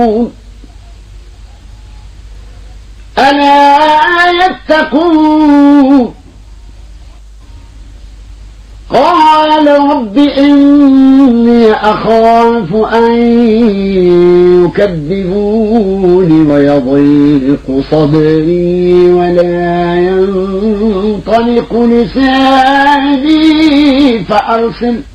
ألا يتقون قال رب إني أخاف أن يكذبون ويضيق صدري ولا ينطلق لساني فأرسل